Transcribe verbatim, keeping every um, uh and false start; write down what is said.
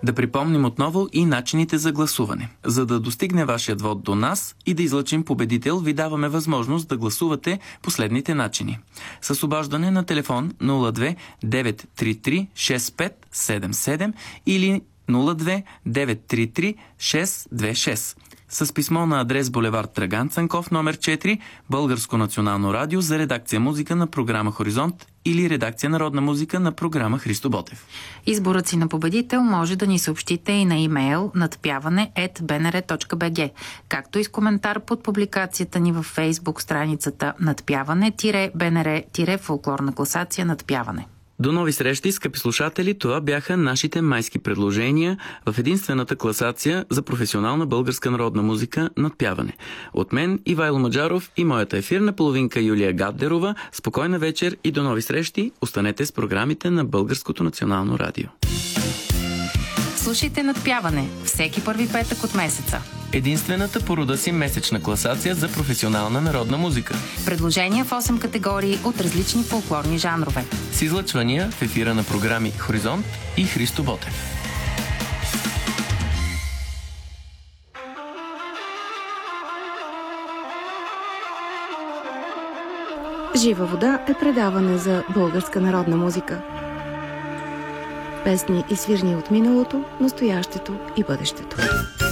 Да припомним отново и начините за гласуване. За да достигне вашият вод до нас и да излъчим победител, ви даваме възможност да гласувате последните начини. С обаждане на телефон нула две девет три три шест пет седем седем или нула две девет три три шест две шест. С писмо на адрес булевард Драган Цанков, номер четири, Българско национално радио, за редакция музика на програма Хоризонт или редакция народна музика на програма Христо Ботев. Изборът си на победител може да ни съобщите и на имейл надпяване ет бе ен ер точка би джи, както и с коментар под публикацията ни във Фейсбук страницата надпяване-бе ен ер-фолклорна класация надпяване. До нови срещи, скъпи слушатели! Това бяха нашите майски предложения в единствената класация за професионална българска народна музика надпяване. От мен Ивайло Маджаров и моята ефирна половинка Юлия Гаддерова. Спокойна вечер и до нови срещи! Останете с програмите на Българското национално радио. Слушайте надпяване всеки първи петък от месеца. Единствената по рода си месечна класация за професионална народна музика. Предложения в осем категории от различни фолклорни жанрове. С излъчвания в ефира на програми Хоризонт и Христо Ботев. Жива вода е предаване за българска народна музика. Песни и свирни от миналото, настоящето и бъдещето.